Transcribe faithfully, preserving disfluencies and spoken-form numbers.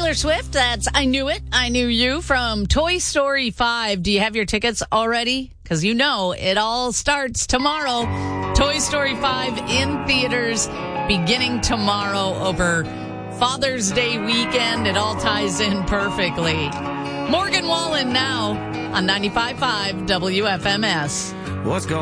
Taylor Swift, that's I Knew It, I Knew You from Toy Story five. Do you have your tickets already? Because you know it all starts tomorrow. Toy Story five in theaters beginning tomorrow over Father's Day weekend. It all ties in perfectly. Morgan Wallen now on ninety-five point five W F M S. What's going